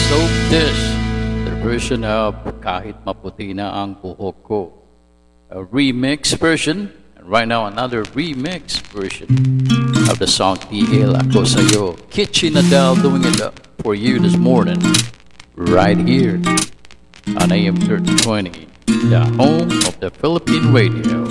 So this, the version of Kahit Maputi Na Ang Buhok Ko. A remix version, and right now another remix version of the song Tihil Ako Sa'yo. Kitchi Nadal doing it for you this morning, right here on AM 1320, the home of the Philippine radio.